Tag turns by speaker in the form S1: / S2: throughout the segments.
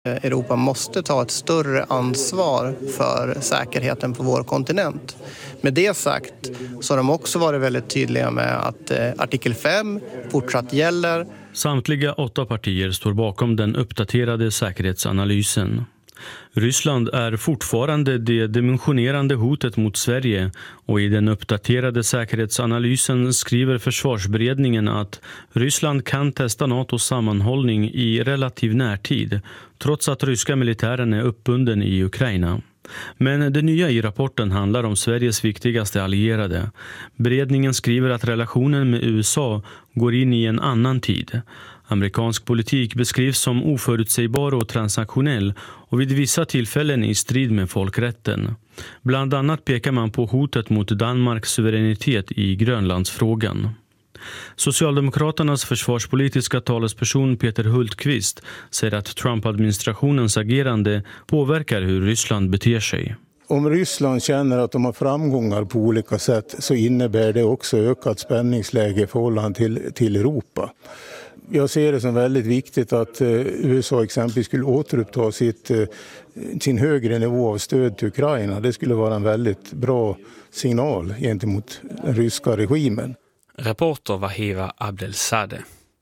S1: Europa måste ta ett större ansvar för säkerheten på vår kontinent. Med det sagt så har de också varit väldigt tydliga med att artikel 5 fortsatt gäller.
S2: Samtliga 8 partier står bakom den uppdaterade säkerhetsanalysen. Ryssland är fortfarande det dimensionerande hotet mot Sverige och i den uppdaterade säkerhetsanalysen skriver försvarsberedningen att Ryssland kan testa NATOs sammanhållning i relativ närtid trots att ryska militären är uppbunden i Ukraina. Men det nya i rapporten handlar om Sveriges viktigaste allierade. Beredningen skriver att relationen med USA går in i en annan tid. Amerikansk politik beskrivs som oförutsägbar och transaktionell och vid vissa tillfällen i strid med folkrätten. Bland annat pekar man på hotet mot Danmarks suveränitet i Grönlandsfrågan. Socialdemokraternas försvarspolitiska talesperson Peter Hultqvist säger att Trump-administrationens agerande påverkar hur Ryssland beter sig.
S3: Om Ryssland känner att de har framgångar på olika sätt så innebär det också ökat spänningsläge i förhållande till Europa. Jag ser det som väldigt viktigt att USA exempelvis skulle återuppta sin högre nivå av stöd till Ukraina. Det skulle vara en väldigt bra signal gentemot den ryska regimen.
S4: Reporter Wahiva Abdelsadeh.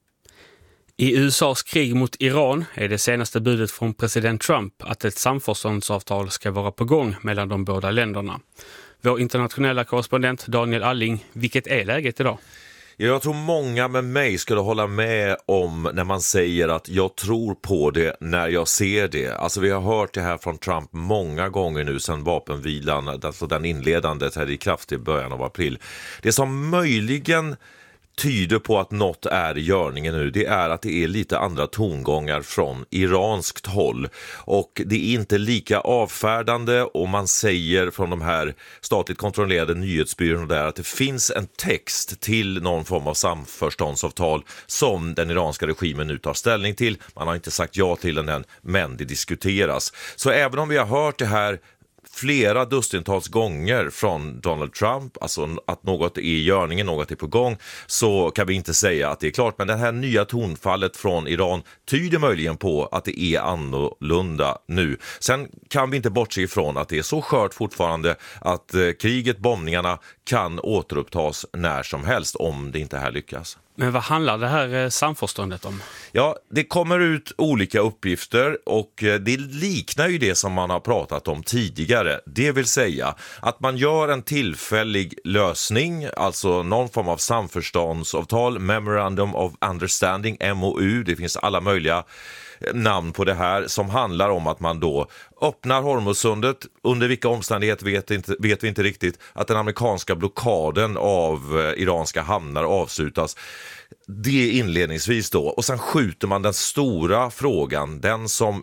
S4: I USAs krig mot Iran är det senaste budet från president Trump att ett samförståndsavtal ska vara på gång mellan de båda länderna. Vår internationella korrespondent Daniel Alling, vilket är läget idag?
S5: Jag tror många med mig skulle hålla med om när man säger att jag tror på det när jag ser det. Alltså vi har hört det här från Trump många gånger nu sedan vapenvilan, alltså den inledande trädde i kraft i början av april. Det som möjligen tyder på att något är i görningen nu, det är att det är lite andra tongångar från iranskt håll och det är inte lika avfärdande och man säger från de här statligt kontrollerade nyhetsbyråerna där att det finns en text till någon form av samförståndsavtal som den iranska regimen nu tar ställning till. Man har inte sagt ja till den än, men det diskuteras. Så även om vi har hört det här flera dussintals gånger från Donald Trump, alltså att något är i görningen, något är på gång, så kan vi inte säga att det är klart. Men det här nya tonfallet från Iran tyder möjligen på att det är annorlunda nu. Sen kan vi inte bortse ifrån att det är så skört fortfarande att kriget, bombningarna kan återupptas när som helst om det inte här lyckas.
S4: Men vad handlar det här samförståndet om?
S5: Ja, det kommer ut olika uppgifter och det liknar ju det som man har pratat om tidigare. Det vill säga att man gör en tillfällig lösning, alltså någon form av samförståndsavtal, Memorandum of Understanding, MOU, det finns alla möjliga namn på det här, som handlar om att man då öppnar Hormuzsundet. Under vilka omständigheter vet vi inte riktigt. Att den amerikanska blockaden av iranska hamnar avslutas. Det är inledningsvis då. Och sen skjuter man den stora frågan, den som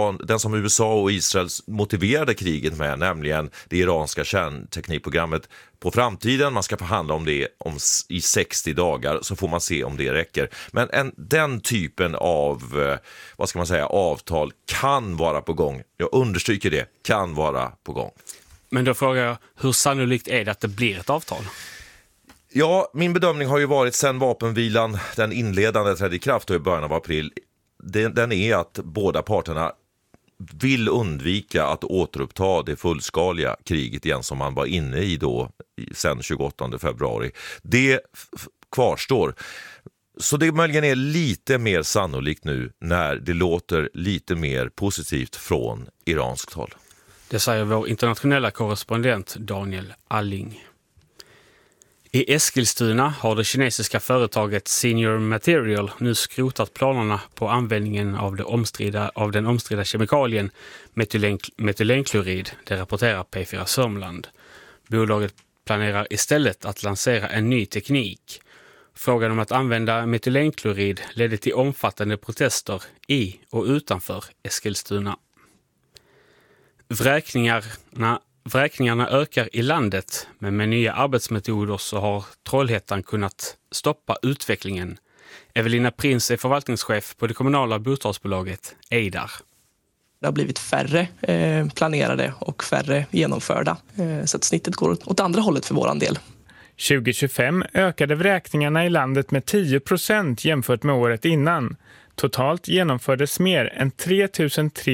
S5: USA och Israel motiverade kriget med, nämligen det iranska kärnteknikprogrammet, på framtiden. Man ska förhandla om det i 60 dagar, så får man se om det räcker. Men den typen av avtal kan vara på gång. Jag understryker det, kan vara på gång.
S4: Men då frågar jag, hur sannolikt är det att det blir ett avtal?
S5: Ja, min bedömning har ju varit sen vapenvilan, den inledande trädde i kraft i början av april, den är att båda parterna vill undvika att återuppta det fullskaliga kriget igen som man var inne i då sen 28 februari. Det kvarstår. Så det möjligen är lite mer sannolikt nu när det låter lite mer positivt från iranskt håll.
S4: Det säger vår internationella korrespondent Daniel Alling. I Eskilstuna har det kinesiska företaget Senior Material nu skrotat planerna på användningen av den omstridda kemikalien metylenklorid, det rapporterar P4 Sörmland. Bolaget planerar istället att lansera en ny teknik. Frågan om att använda metylenklorid ledde till omfattande protester i och utanför Eskilstuna. Vräkningarna ökar i landet, men med nya arbetsmetoder så har Trollhättan kunnat stoppa utvecklingen. Evelina Prins är förvaltningschef på det kommunala bostadsbolaget Eidar.
S6: Det har blivit färre planerade och färre genomförda, så att snittet går åt andra hållet för våran del.
S7: 2025 ökade vräkningarna i landet med 10% jämfört med året innan. Totalt genomfördes mer än 3 300